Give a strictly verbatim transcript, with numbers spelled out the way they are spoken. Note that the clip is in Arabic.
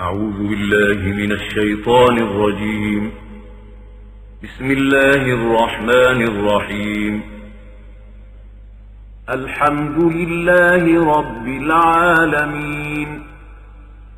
أعوذ بالله من الشيطان الرجيم. بسم الله الرحمن الرحيم. الحمد لله رب العالمين.